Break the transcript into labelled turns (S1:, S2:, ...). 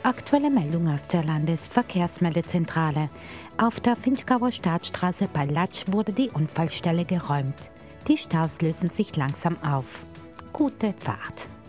S1: Aktuelle Meldung aus der Landesverkehrsmeldezentrale. Auf der Vinchgauer Staatsstraße bei Latsch wurde die Unfallstelle geräumt. Die Staus lösen sich langsam auf. Gute Fahrt!